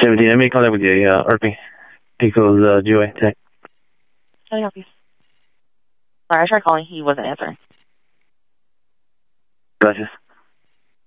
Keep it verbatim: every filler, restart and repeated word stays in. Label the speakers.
Speaker 1: seventeen, I made contact with you, uh, R P. Equals, uh, Joey, tech.
Speaker 2: Can I help you? Sorry, I tried calling. He wasn't answering.
Speaker 1: Gracias.